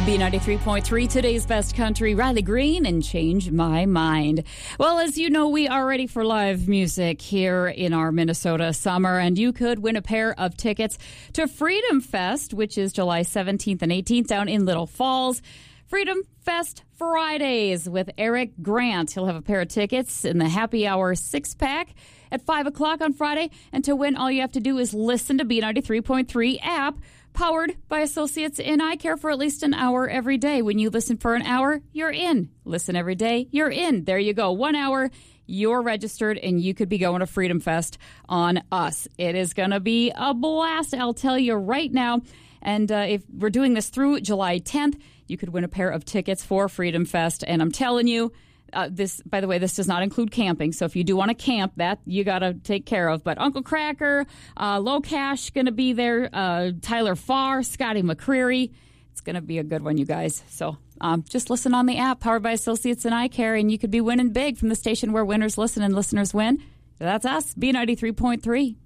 B93.3, today's best country, Riley Green and Change My Mind. Well, as you know, we are ready for live music here in our Minnesota summer, and you could win a pair of tickets to Freedom Fest, which is July 17th and 18th down in Little Falls. Freedom Fest Fridays with Eric Grant. He'll have a pair of tickets in the Happy Hour 6-pack at 5 o'clock on Friday. And to win, all you have to do is listen to B93.3 app, powered by Associates in Eye Care for at least an hour every day. When you listen for an hour, you're in. Listen every day, you're in. There you go. 1 hour, you're registered, and you could be going to Freedom Fest on us. It is going to be a blast, I'll tell you right now. And if we're doing this through July 10th, you could win a pair of tickets for Freedom Fest. And I'm telling you, this, by the way, this does not include camping. So if you do want to camp, that you got to take care of. But Uncle Cracker, Low Cash going to be there, Tyler Farr, Scotty McCreery. It's going to be a good one, you guys. So just listen on the app, powered by Associates in Eye Care, and you could be winning big from the station where winners listen and listeners win. That's us, B93.3.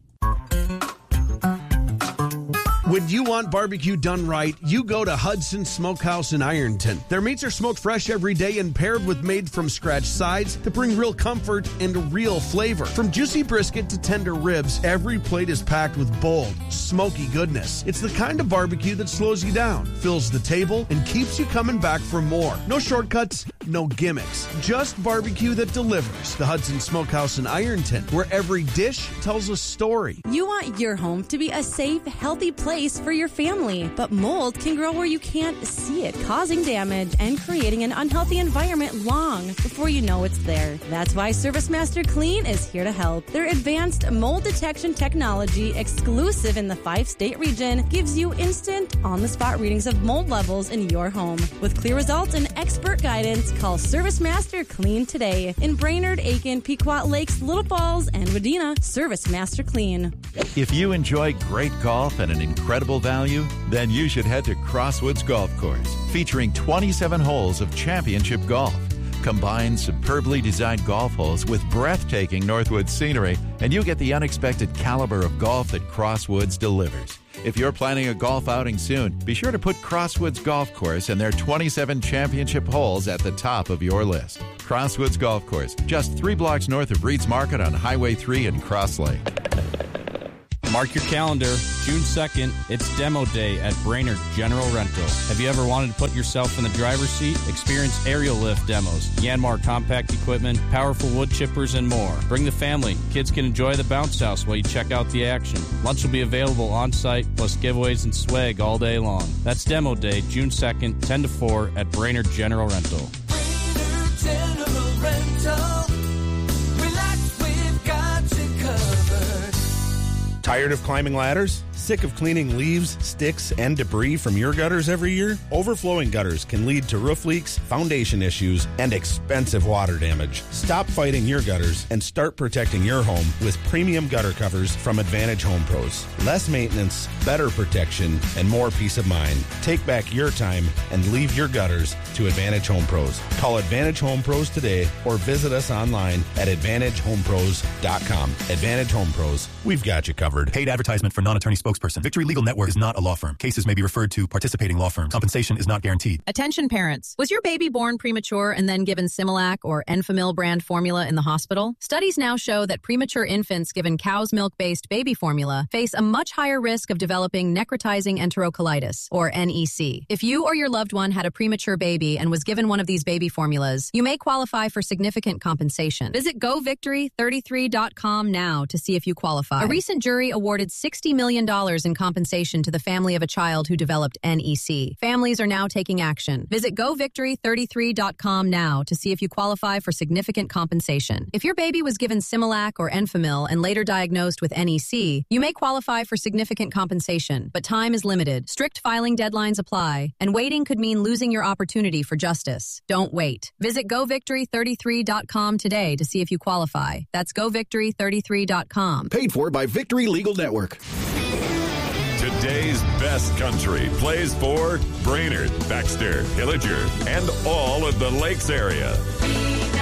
When you want barbecue done right, you go to Hudson Smokehouse in Ironton. Their meats are smoked fresh every day and paired with made-from-scratch sides to bring real comfort and real flavor. From juicy brisket to tender ribs, every plate is packed with bold, smoky goodness. It's the kind of barbecue that slows you down, fills the table, and keeps you coming back for more. No shortcuts, no gimmicks. Just barbecue that delivers. The Hudson Smokehouse in Ironton, where every dish tells a story. You want your home to be a safe, healthy place for your family, but mold can grow where you can't see it, causing damage and creating an unhealthy environment long before you know it's there. That's why ServiceMaster Clean is here to help. Their advanced mold detection technology, exclusive in the 5-state region, gives you instant, on-the-spot readings of mold levels in your home. With clear results and expert guidance, call ServiceMaster Clean today in Brainerd, Aiken, Pequot Lakes, Little Falls, and Wadena. ServiceMaster Clean. If you enjoy great golf and an incredible value, then you should head to Crosswoods Golf Course, featuring 27 holes of championship golf. Combine superbly designed golf holes with breathtaking Northwoods scenery, and you get the unexpected caliber of golf that Crosswoods delivers. If you're planning a golf outing soon, be sure to put Crosswoods Golf Course and their 27 championship holes at the top of your list. Crosswoods Golf Course, just 3 blocks north of Reed's Market on Highway 3 in Cross Lake. Mark your calendar, June 2nd, it's demo day at Brainerd General Rental. Have you ever wanted to put yourself in the driver's seat? Experience aerial lift demos, Yanmar compact equipment, powerful wood chippers, and more. Bring the family. Kids can enjoy the bounce house while you check out the action. Lunch will be available on site, plus giveaways and swag all day long. That's demo day, June 2nd, 10 to 4 at Brainerd General Rental. Brainerd General Rental. Relax, we've got you covered. Tired of climbing ladders? Sick of cleaning leaves, sticks, and debris from your gutters every year? Overflowing gutters can lead to roof leaks, foundation issues, and expensive water damage. Stop fighting your gutters and start protecting your home with premium gutter covers from Advantage Home Pros. Less maintenance, better protection, and more peace of mind. Take back your time and leave your gutters to Advantage Home Pros. Call Advantage Home Pros today or visit us online at AdvantageHomePros.com. Advantage Home Pros, we've got you covered. Paid advertisement for non-attorney spokesperson. Victory Legal Network is not a law firm. Cases may be referred to participating law firms. Compensation is not guaranteed. Attention parents. Was your baby born premature and then given Similac or Enfamil brand formula in the hospital? Studies now show that premature infants given cow's milk-based baby formula face a much higher risk of developing necrotizing enterocolitis, or NEC. If you or your loved one had a premature baby and was given one of these baby formulas, you may qualify for significant compensation. Visit govictory33.com now to see if you qualify. A recent jury awarded $60 million in compensation to the family of a child who developed NEC. Families are now taking action. Visit govictory33.com now to see if you qualify for significant compensation. If your baby was given Similac or Enfamil and later diagnosed with NEC, you may qualify for significant compensation, but time is limited. Strict filing deadlines apply, and waiting could mean losing your opportunity for justice. Don't wait. Visit govictory33.com today to see if you qualify. That's govictory33.com. Paid for by Victory Legal Network. Today's best country plays for Brainerd, Baxter, Pillager, and all of the Lakes area.